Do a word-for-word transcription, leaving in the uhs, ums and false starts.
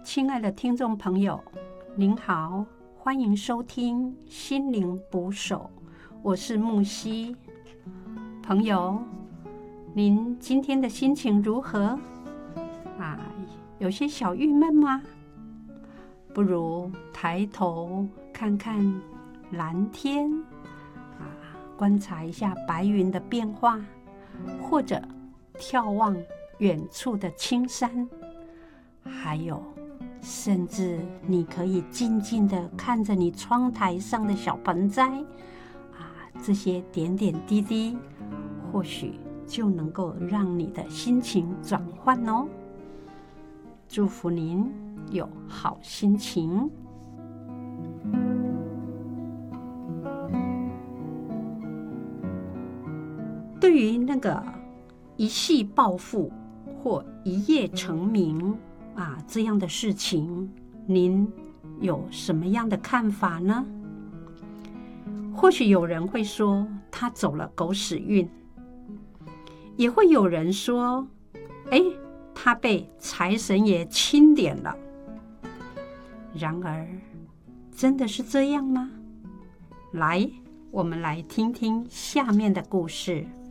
亲爱的听众朋友，您好，欢迎收听心灵捕手，我是木西。朋友，您今天的心情如何？啊，有些小郁闷吗？不如抬头看看蓝天，啊，观察一下白云的变化，或者眺望远处的青山，还有甚至你可以静静地看着你窗台上的小盆栽，啊，这些点点滴滴或许就能够让你的心情转换哦。祝福您有好心情。对于那个一夕暴富或一夜成名啊，这样的事情，您有什么样的看法呢？或许有人会说他走了狗屎运，也会有人说，哎，他被财神爷钦点了。然而，真的是这样吗？来，我们来听听下面的故事。